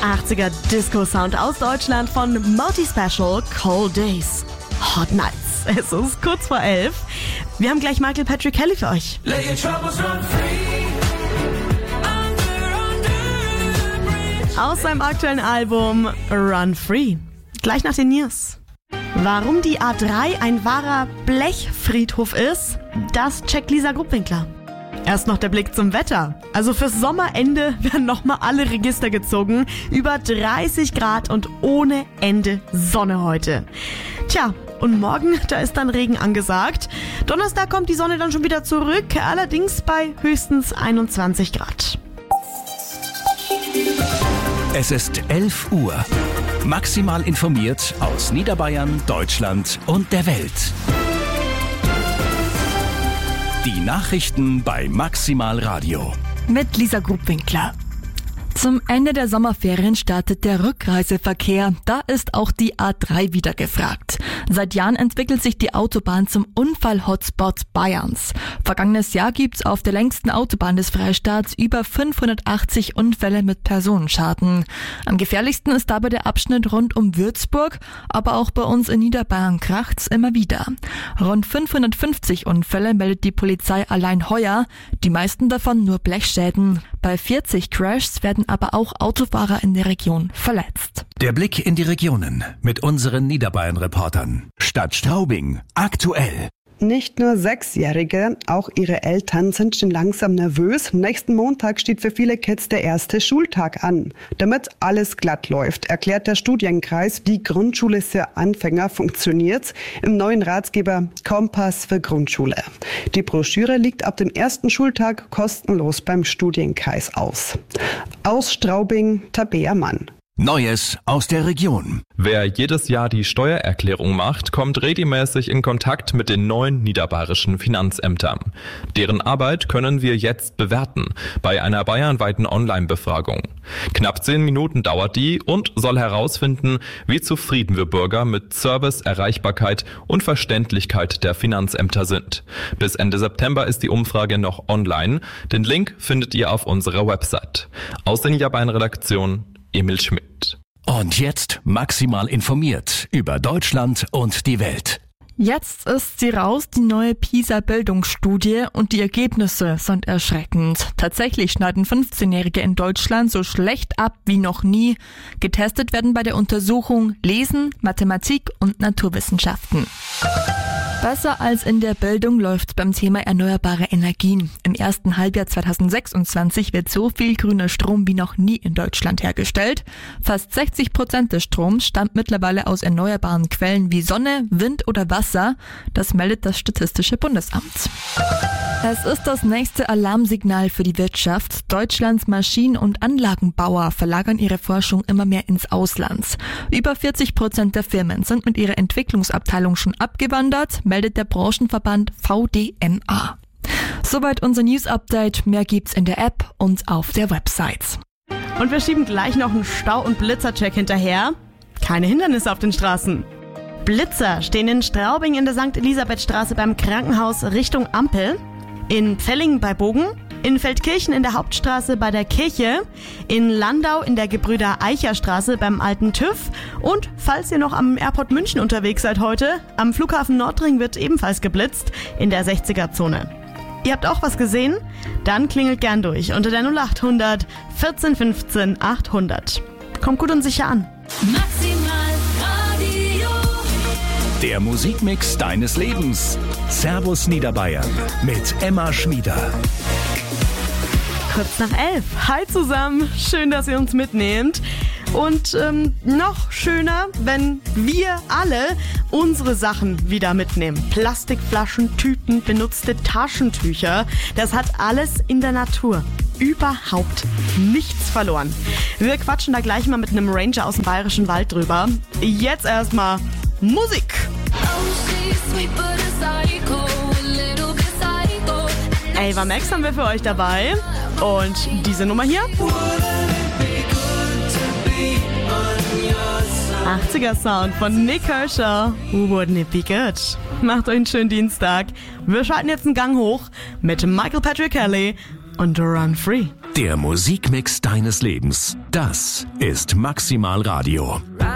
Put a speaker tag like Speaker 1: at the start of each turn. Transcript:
Speaker 1: 80er Disco-Sound aus Deutschland von Multi-Special Cold Days. Hot Nights. Es ist kurz vor 11. Wir haben gleich Michael Patrick Kelly für euch. Aus seinem aktuellen Album Run Free. Gleich nach den News. Warum die A3 ein wahrer Blechfriedhof ist, das checkt Lisa Gruppwinkler. Erst noch der Blick zum Wetter. Also fürs Sommerende werden nochmal alle Register gezogen. Über 30 Grad und ohne Ende Sonne heute. Tja, und morgen, da ist dann Regen angesagt. Donnerstag kommt die Sonne dann schon wieder zurück, allerdings bei höchstens 21 Grad.
Speaker 2: Es ist 11 Uhr. Maximal informiert aus Niederbayern, Deutschland und der Welt. Die Nachrichten bei Maximal Radio.
Speaker 3: Mit Lisa Gruppwinkler. Zum Ende der Sommerferien startet der Rückreiseverkehr. Da ist auch die A3 wieder gefragt. Seit Jahren entwickelt sich die Autobahn zum Unfall-Hotspot Bayerns. Vergangenes Jahr gibt's auf der längsten Autobahn des Freistaats über 580 Unfälle mit Personenschaden. Am gefährlichsten ist dabei der Abschnitt rund um Würzburg, aber auch bei uns in Niederbayern kracht's immer wieder. Rund 550 Unfälle meldet die Polizei allein heuer, die meisten davon nur Blechschäden. Bei 40 Crashs werden aber auch Autofahrer in der Region verletzt.
Speaker 2: Der Blick in die Regionen mit unseren Niederbayern-Reportern. Stadt Straubing, aktuell.
Speaker 4: Nicht nur Sechsjährige, auch ihre Eltern sind schon langsam nervös. Nächsten Montag steht für viele Kids der erste Schultag an. Damit alles glatt läuft, erklärt der Studienkreis, wie Grundschule für Anfänger funktioniert, im neuen Ratgeber Kompass für Grundschule. Die Broschüre liegt ab dem ersten Schultag kostenlos beim Studienkreis aus. Aus Straubing, Tabea Mann.
Speaker 2: Neues aus der Region.
Speaker 5: Wer jedes Jahr die Steuererklärung macht, kommt regelmäßig in Kontakt mit den neuen niederbayerischen Finanzämtern. Deren Arbeit können wir jetzt bewerten bei einer bayernweiten Online-Befragung. Knapp 10 Minuten dauert die und soll herausfinden, wie zufrieden wir Bürger mit Service, Erreichbarkeit und Verständlichkeit der Finanzämter sind. Bis Ende September ist die Umfrage noch online. Den Link findet ihr auf unserer Website. Aus der Niederbayern-Redaktion Emil Schmidt.
Speaker 2: Und jetzt maximal informiert über Deutschland und die Welt.
Speaker 3: Jetzt ist sie raus, die neue PISA-Bildungsstudie, und die Ergebnisse sind erschreckend. Tatsächlich schneiden 15-Jährige in Deutschland so schlecht ab wie noch nie. Getestet werden bei der Untersuchung Lesen, Mathematik und Naturwissenschaften. Besser als in der Bildung läuft beim Thema erneuerbare Energien. Im ersten Halbjahr 2026 wird so viel grüner Strom wie noch nie in Deutschland hergestellt. Fast 60% des Stroms stammt mittlerweile aus erneuerbaren Quellen wie Sonne, Wind oder Wasser. Das meldet das Statistische Bundesamt. Es ist das nächste Alarmsignal für die Wirtschaft. Deutschlands Maschinen- und Anlagenbauer verlagern ihre Forschung immer mehr ins Ausland. Über 40% der Firmen sind mit ihrer Entwicklungsabteilung schon abgewandert, meldet der Branchenverband VDMA. Soweit unser News-Update. Mehr gibt's in der App und auf der Website.
Speaker 1: Und wir schieben gleich noch einen Stau- und Blitzercheck hinterher. Keine Hindernisse auf den Straßen. Blitzer stehen in Straubing in der St. Elisabeth-Straße beim Krankenhaus Richtung Ampel, in Pfellingen bei Bogen, in Feldkirchen in der Hauptstraße bei der Kirche, in Landau in der Gebrüder-Eicher-Straße beim alten TÜV und falls ihr noch am Airport München unterwegs seid heute, am Flughafen Nordring wird ebenfalls geblitzt in der 60er-Zone. Ihr habt auch was gesehen? Dann klingelt gern durch unter der 0800 14 15 800. Kommt gut und sicher an.
Speaker 6: Maximal Radio.
Speaker 2: Der Musikmix deines Lebens. Servus Niederbayern mit Emma Schmieder.
Speaker 1: Kurz nach 11. Hi zusammen, schön, dass ihr uns mitnehmt. Und noch schöner, wenn wir alle unsere Sachen wieder mitnehmen. Plastikflaschen, Tüten, benutzte Taschentücher. Das hat alles in der Natur überhaupt nichts verloren. Wir quatschen da gleich mal mit einem Ranger aus dem Bayerischen Wald drüber. Jetzt erstmal Musik. Ava Max haben wir für euch dabei. Und diese Nummer hier. 80er Sound von Nick Kershaw. Wouldn't it be good? Macht euch einen schönen Dienstag. Wir schalten jetzt einen Gang hoch mit Michael Patrick Kelly und Run Free.
Speaker 2: Der Musikmix deines Lebens. Das ist Maximal Radio.